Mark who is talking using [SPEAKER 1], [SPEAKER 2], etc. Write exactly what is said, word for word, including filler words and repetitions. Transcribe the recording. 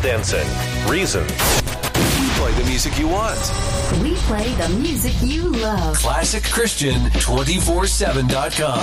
[SPEAKER 1] Denson. Reason.
[SPEAKER 2] We play the music you want.
[SPEAKER 3] We play the music you love.
[SPEAKER 2] classic christian two four seven dot com.